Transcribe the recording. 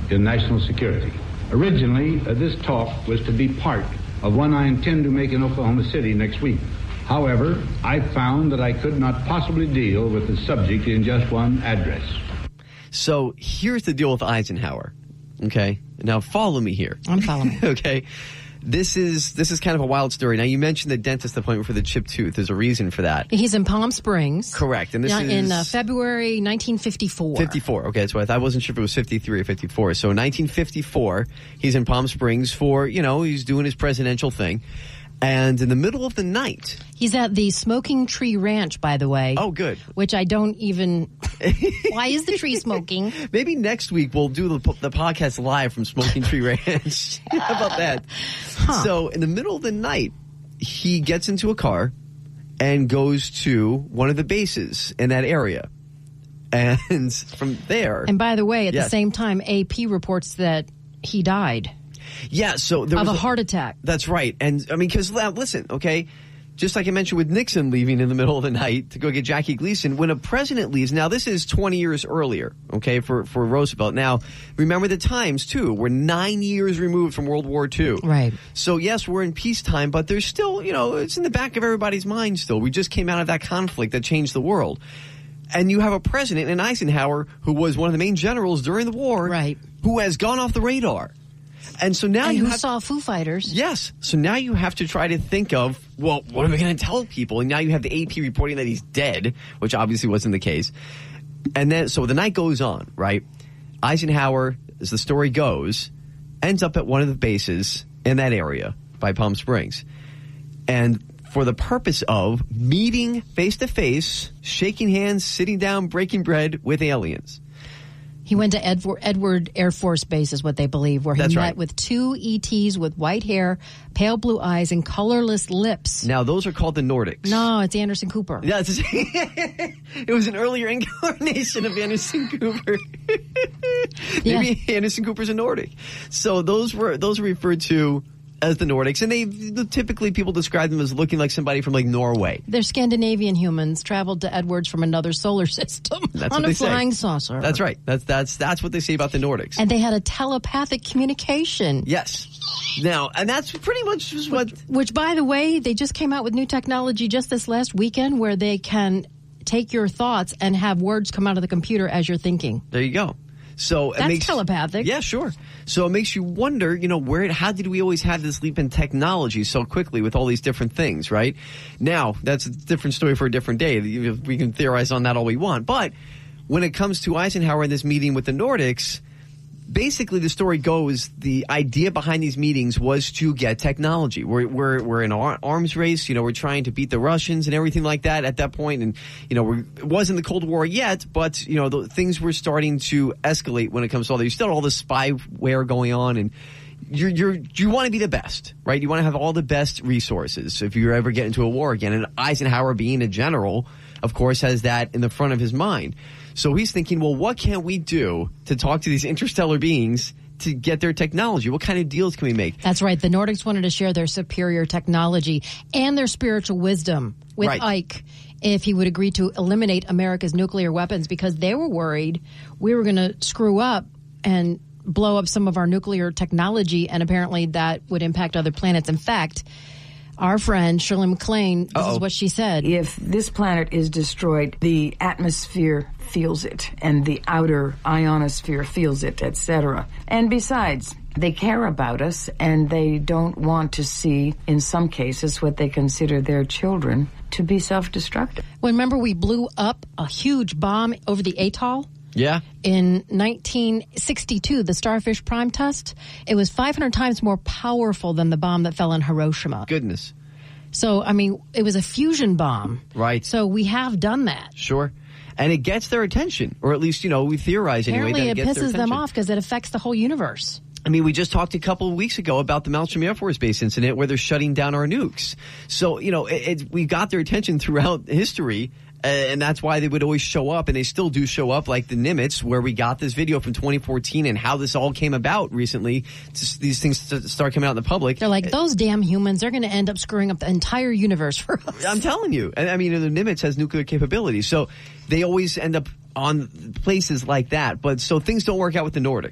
in national security. Originally, this talk was to be part of one I intend to make in Oklahoma City next week. However, I found that I could not possibly deal with the subject in just one address. So here's the deal with Eisenhower, okay? Now follow me here. I'm following. Okay. This is kind of a wild story. Now, you mentioned the dentist appointment for the chipped tooth. There's a reason for that. He's in Palm Springs. Correct. And this is in February 1954. 54. Okay, that's what I wasn't sure if it was 53 or 54. So 1954, he's in Palm Springs for, he's doing his presidential thing. And in the middle of the night... He's at the Smoking Tree Ranch, by the way. Oh, good. Which I don't even... Why is the tree smoking? Maybe next week we'll do the podcast live from Smoking Tree Ranch. How about that? Huh. So in the middle of the night, he gets into a car and goes to one of the bases in that area. And from there... And by the way, at the same time, AP reports that he died. Yeah, so there was a heart attack. That's right. And I mean, because listen, okay, just like I mentioned with Nixon leaving in the middle of the night to go get Jackie Gleason, when a president leaves, now this is 20 years earlier, okay, for Roosevelt. Now, remember the times, too. We're 9 years removed from World War II. Right. So, yes, we're in peacetime, but there's still, it's in the back of everybody's mind still. We just came out of that conflict that changed the world. And you have a president in Eisenhower who was one of the main generals during the war, right, who has gone off the radar. And so now you saw Foo Fighters. Yes. So now you have to try to think of, well, what are we going to tell people? And now you have the AP reporting that he's dead, which obviously wasn't the case. And then, so the night goes on, right? Eisenhower, as the story goes, ends up at one of the bases in that area by Palm Springs. And for the purpose of meeting face-to-face, shaking hands, sitting down, breaking bread with aliens. He went to Edward Air Force Base, is what they believe, where he met with two ETs with white hair, pale blue eyes, and colorless lips. Now, those are called the Nordics. No, it's Anderson Cooper. Yeah, it was an earlier incarnation of Anderson Cooper. Maybe Anderson Cooper's a Nordic. So those were referred to as the Nordics, and they typically people describe them as looking like somebody from like Norway. They're Scandinavian humans traveled to Edwards from another solar system on a flying saucer. That's right. That's what they say about the Nordics. And they had a telepathic communication. Yes. Now, and that's pretty much what. Which, by the way, they just came out with new technology just this last weekend where they can take your thoughts and have words come out of the computer as you're thinking. There you go. So that's telepathic. Yeah, sure. So it makes you wonder, how did we always have this leap in technology so quickly with all these different things, right? Now, that's a different story for a different day. We can theorize on that all we want. But when it comes to Eisenhower and this meeting with the Nordics, basically the story goes, the idea behind these meetings was to get technology. We're in an arms race, we're trying to beat the Russians and everything like that at that point. And, it wasn't the Cold War yet, but, things were starting to escalate when it comes to all that. You still have all this spyware going on, and you want to be the best, right? You want to have all the best resources if you ever get into a war again. And Eisenhower, being a general, of course, has that in the front of his mind. So he's thinking, well, what can we do to talk to these interstellar beings to get their technology? What kind of deals can we make? That's right. The Nordics wanted to share their superior technology and their spiritual wisdom with Ike if he would agree to eliminate America's nuclear weapons, because they were worried we were going to screw up and blow up some of our nuclear technology, and apparently that would impact other planets. In fact, our friend Shirley MacLaine, this is what she said. If this planet is destroyed, the atmosphere feels it, and the outer ionosphere feels it, etc. And besides, they care about us, and they don't want to see, in some cases, what they consider their children to be self-destructive. Well, remember we blew up a huge bomb over the atoll? Yeah. In 1962, the Starfish Prime test, it was 500 times more powerful than the bomb that fell in Hiroshima. Goodness. So, I mean, it was a fusion bomb. Right. So we have done that. Sure. And it gets their attention, or at least, we theorize anyway. Apparently that it gets pisses them off because it affects the whole universe. I mean, we just talked a couple of weeks ago about the Malmstrom Air Force Base incident where they're shutting down our nukes. So, we got their attention throughout history. And that's why they would always show up, and they still do show up, like the Nimitz, where we got this video from 2014 and how this all came about recently. These things start coming out in the public. They're like, those damn humans, they're going to end up screwing up the entire universe for us. I'm telling you. And I mean, the Nimitz has nuclear capability. So they always end up on places like that. But so things don't work out with the Nordics.